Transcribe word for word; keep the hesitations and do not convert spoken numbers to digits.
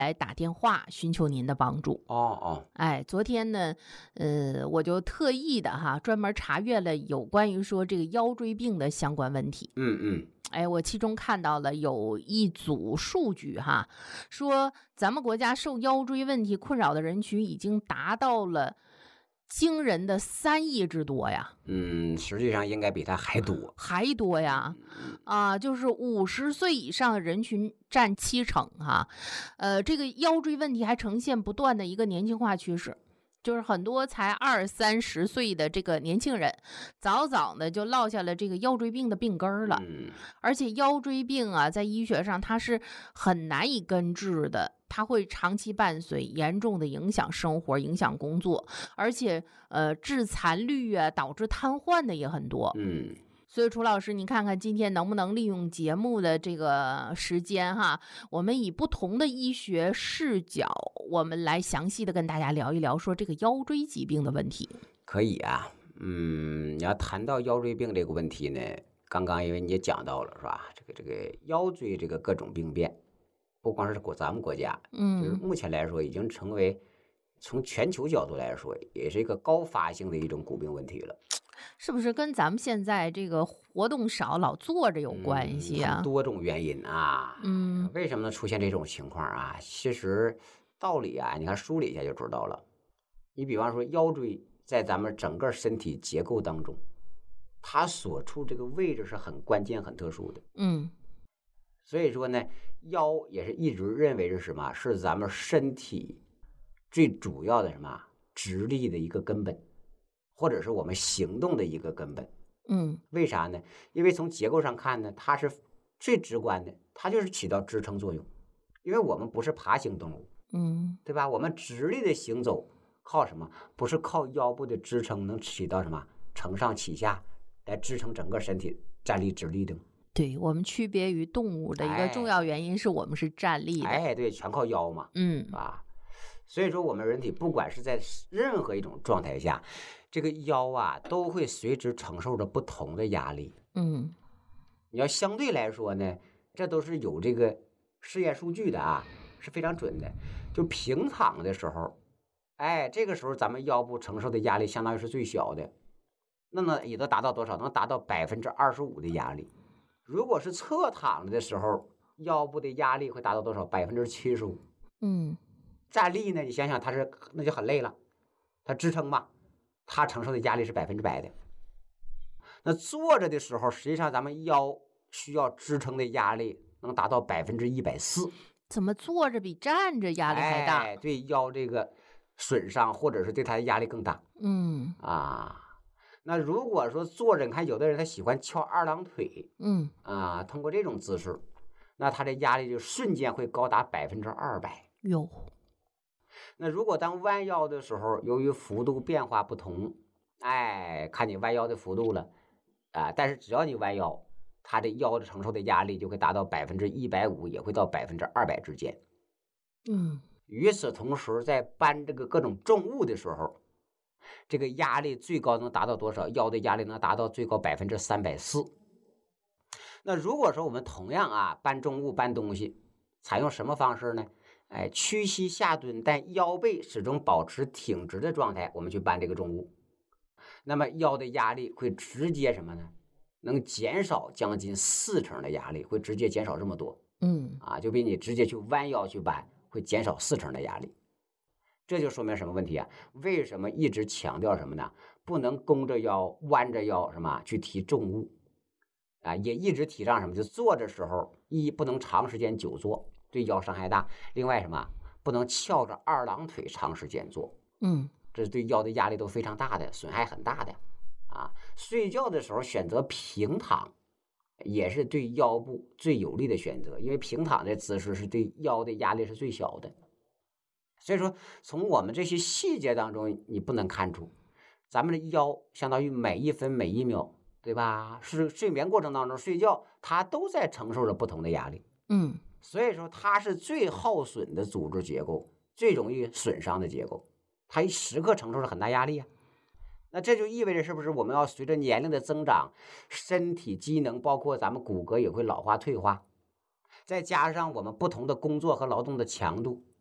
来打电话寻求您的帮助。 哦哦， 哎，昨天呢，呃，我就特意的哈，专门查阅了有关于说这个腰椎病的相关问题。 嗯嗯， 哎，我其中看到了有一组数据哈，说咱们国家受腰椎问题困扰的人群已经达到了惊人的三亿之多呀。 嗯，实际上应该比它还多， 还多呀，啊，就是五十岁以上的人群占七成哈，呃，这个腰椎问题还呈现不断的一个年轻化趋势。就是很多才二三十岁的这个年轻人，早早的就落下了这个腰椎病的病根了。 嗯， 而且腰椎病啊，在医学上它是很难以根治的，它会长期伴随，严重的影响生活，影响工作，而且呃致残率啊，导致瘫痪的也很多。 嗯。 所以楚老师，你看看今天能不能利用节目的这个时间哈，我们以不同的医学视角，我们来详细的跟大家聊一聊说这个腰椎疾病的问题。 可以啊，嗯，你要谈到腰椎病这个问题呢，刚刚因为你也讲到了是吧？这个这个腰椎这个各种病变，不光是国咱们国家， 嗯， 就是目前来说已经成为从全球角度来说，也是一个高发性的一种骨病问题了。 是不是跟咱们现在这个活动少、老坐着有关系啊？ 嗯、很多种原因啊。 嗯， 为什么能出现这种情况啊？其实道理啊，你看梳理一下就知道了。你比方说腰椎在咱们整个身体结构当中，它所处这个位置是很关键、很特殊的。 嗯， 所以说呢，腰也是一直认为是什么？是咱们身体最主要的什么直立的一个根本。或者是我们行动的一个根本。 嗯， 为啥呢？因为从结构上看呢，它是最直观的，它就是起到支撑作用。因为我们不是爬行动物， 嗯， 对吧？我们直立的行走靠什么？不是靠腰部的支撑能起到什么承上启下来支撑整个身体站立直立的吗？ 对，我们区别于动物的一个重要原因是我们是站立的。 哎，对，全靠腰嘛。 嗯， 啊，所以说我们人体不管是在任何一种状态下，这个腰啊都会随之承受着不同的压力。 嗯， 你要相对来说呢，这都是有这个试验数据的啊，是非常准的。就平躺的时候，哎，这个时候咱们腰部承受的压力相当于是最小的，那么也都达到多少？能达到百分之二十五的压力。如果是侧躺的时候，腰部的压力会达到多少？百分之七十五。 嗯， 站立呢，你想想，它是那就很累了，它支撑嘛。它承受的压力是百分之百的。那坐着的时候，实际上咱们腰需要支撑的压力能达到百分之一百四。 怎么坐着比站着压力还大？ 哎，对腰这个损伤，或者是对它的压力更大。 嗯啊，那如果说坐着，你看有的人他喜欢翘二郎腿， 嗯啊，通过这种姿势，那他的压力就瞬间会高达百分之二百。 哟。 那如果当弯腰的时候，由于幅度变化不同，哎，看你弯腰的幅度了，啊，但是只要你弯腰，它的腰的承受的压力就会达到百分之一百五，也会到百分之二百之间。 嗯， 与此同时，在搬这个各种重物的时候，这个压力最高能达到多少？腰的压力能达到最高百分之三百四。那如果说我们同样啊搬重物搬东西，采用什么方式呢？哎，屈膝下蹲，但腰背始终保持挺直的状态，我们去搬这个重物，那么腰的压力会直接什么呢？能减少将近四成的压力，会直接减少这么多。 嗯， 啊，就比你直接去弯腰去搬会减少四成的压力。这就说明什么问题啊？为什么一直强调什么呢？不能弓着腰、弯着腰什么去提重物啊？也一直提倡什么？就坐的时候，一不能长时间久坐，对腰伤害大；另外什么，不能翘着二郎腿长时间坐， 嗯， 这是对腰的压力都非常大的，损害很大的啊。睡觉的时候选择平躺，也是对腰部最有利的选择，因为平躺的姿势是对腰的压力是最小的。所以说，从我们这些细节当中，你不能看出，咱们的腰相当于每一分每一秒，对吧？是睡眠过程当中睡觉，它都在承受着不同的压力。 嗯， 所以说它是最耗损的组织结构，最容易损伤的结构，它时刻承受着很大压力啊。那这就意味着是不是我们要随着年龄的增长，身体机能包括咱们骨骼也会老化退化， 再加上我们不同的工作和劳动的强度，